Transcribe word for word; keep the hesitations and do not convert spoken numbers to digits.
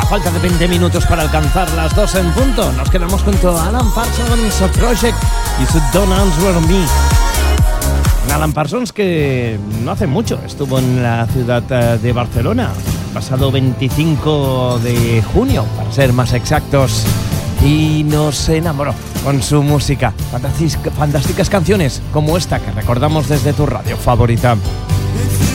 falta de veinte minutos para alcanzar las dos en punto. Nos quedamos junto a Alan Parsons Project y su Don't Answer Me. Alan Parsons, que no hace mucho estuvo en la ciudad de Barcelona, pasado veinticinco de junio, para ser más exactos, y nos enamoró con su música. Fantásticas, fantásticas canciones como esta que recordamos desde tu radio favorita.